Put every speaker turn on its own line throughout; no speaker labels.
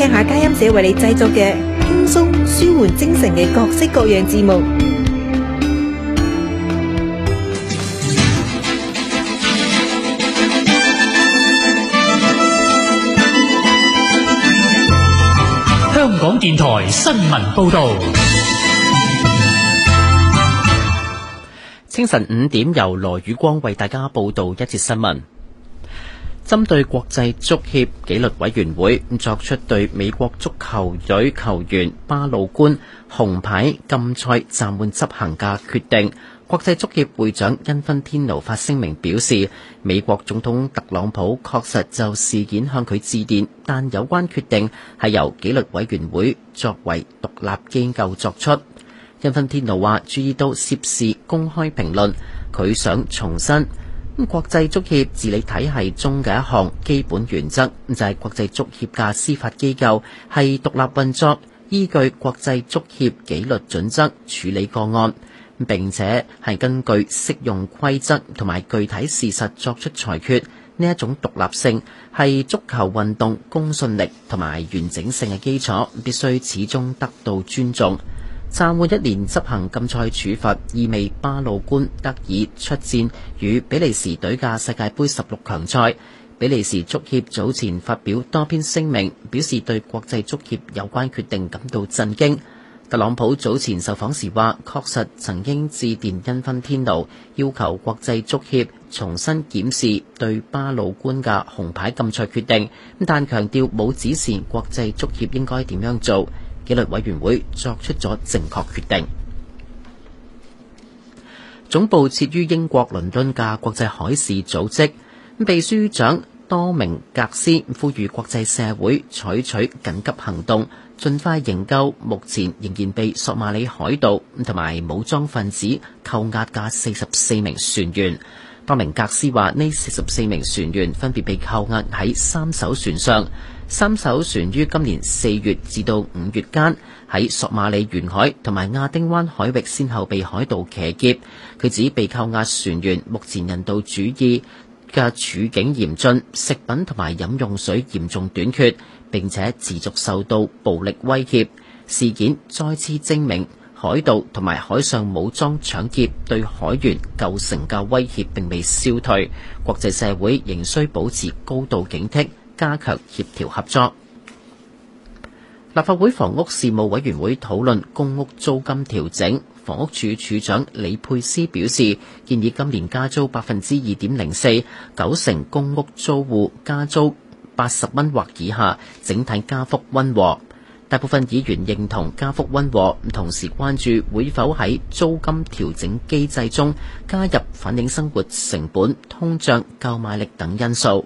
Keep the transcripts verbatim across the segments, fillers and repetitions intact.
聽下佳音社為你製作嘅輕鬆舒緩精神嘅各式各樣節目。
香港電台新聞報道。
清晨五點，由羅宇光為大家報道一節新聞。針對國際足協紀律委員會作出對美國足球隊球員巴魯官紅牌禁賽暫緩執行嘅決定，國際足協會長因芬天奴發聲明表示，美國總統特朗普確實就事件向佢致電，但有關決定係由紀律委員會作為獨立機構作出。因芬天奴話注意到涉事公開評論，佢想重申國際足協治理體系中嘅一項基本原則，就係國際足協嘅司法機構係獨立運作，依據國際足協紀律準則處理個案，並且係根據適用規則同埋具體事實作出裁決。呢一種獨立性係足球運動公信力同埋完整性嘅基礎，必須始終得到尊重。暫緩一年執行禁賽處罰，意味巴魯官得以出戰與比利時隊嘅世界盃十六強賽。比利時足協早前發表多篇聲明，表示對國際足協有關決定感到震驚。特朗普早前受訪時話，確實曾經致電因芬天奴，要求國際足協重新檢視對巴魯官嘅紅牌禁賽決定，但強調冇指示國際足協應該點樣做。紀律委員會作出咗正確決定。總部設於英國倫敦嘅國際海事組織秘書長多明格斯呼籲國際社會採取緊急行動，盡快營救目前仍然被索馬里海盜同埋武裝分子扣押嘅四十四名船員。多明格斯話，呢四十四名船員分別被扣押喺三艘船上。三艘船於今年四月至到五月間喺索馬里沿海同埋亞丁灣海域先後被海盜騎劫。佢指被扣押船員目前人道主義嘅處境嚴峻，食品同埋飲用水嚴重短缺，並且持續受到暴力威脅。事件再次證明海盜同埋海上武裝搶劫對海員構成嘅威脅並未消退，國際社會仍需保持高度警惕，加強協調合作。立法會房屋事務委員會討論公屋租金調整，房屋署署長李佩斯表示，建議今年加租百分之二點零四，九成公屋租戶加租八十蚊或以下，整體加幅溫和。大部分議員認同加幅溫和，同時關注會否喺租金調整機制中加入反映生活成本、通脹、購買力等因素。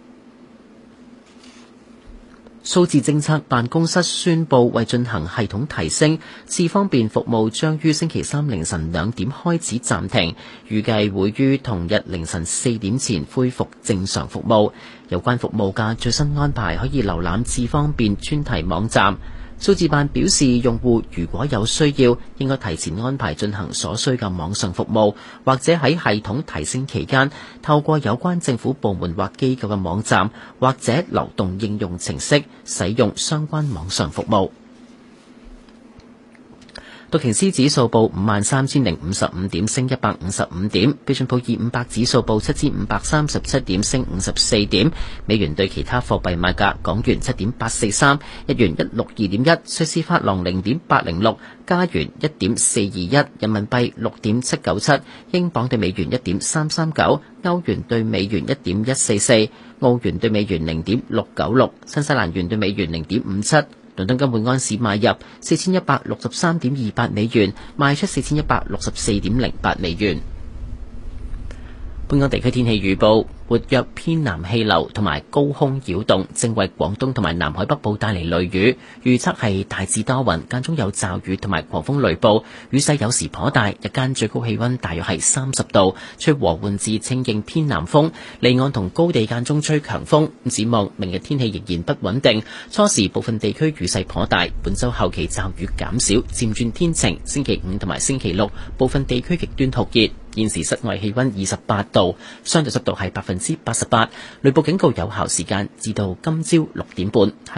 數字政策辦公室宣布，為進行系統提升，智方便服務將於星期三凌晨兩點開始暫停，預計會於同日凌晨四點前恢復正常服務。有關服務嘅最新安排可以瀏覽智方便專題網站。數字辦表示，用戶如果有需要，應該提前安排進行所需嘅網上服務，或者喺系統提升期間，透過有關政府部門或機構嘅網站，或者流動應用程式，使用相關網上服務。道瓊斯指數報五萬三千零五十五點，升一百五十五點。標準普爾五百指數報七千五百三十七點，升五十四點。美元對其他貨幣賣價：港元七點八四三，日元一六二點一，瑞士法郎零點八零六，加元一點四二一，人民幣六點七九七，英鎊對美元一點三三九，歐元對美元一點一四四，澳元對美元零點六九六，新西蘭元對美元零點五七。倫敦金每安士買入四千一百六十三點二八美元，賣出四千一百六十四點零八美元。本港地區天氣預報：活躍偏南氣流同埋高空擾動正為廣東同埋南海北部帶嚟雷雨，預測係大致多雲，間中有驟雨同埋狂風雷暴，雨勢有時頗大，日間最高氣溫大約係三十度，吹和緩至清勁偏南風，離岸同高地間中吹強風。展望明日天氣仍然不穩定，初時部分地區雨勢頗大，本週後期驟雨減少，漸轉天晴。星期五同埋星期六部分地區極端酷熱。現時室外氣溫二十八度，相對濕度係百分之八十八，雷暴警告有效時間至到今朝六點半。